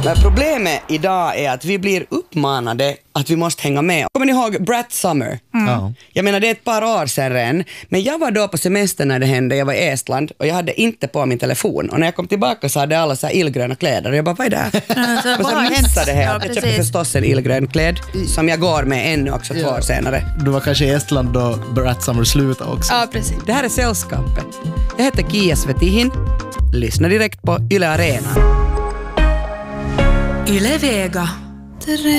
Men problemet idag är att vi blir uppmanade att vi måste hänga med. Kommer ni ihåg Brat Summer? Ja. Jag menar, det är ett par år sedan redan. Men jag var då på semester när det hände. Jag var i Estland och jag hade inte på min telefon. Och när jag kom tillbaka så hade alla så här illgröna kläder. Och jag bara, vad är det här? Och så missade det här. Jag köpte förstås en illgrön kläd som jag går med ännu också 2 år senare. Du var kanske i Estland då Brat Summer slutade också. Ja, precis. Det här är Sällskapet. Jag heter Kia Svetihin. Lyssna direkt på Yle Arena. Yle Vega.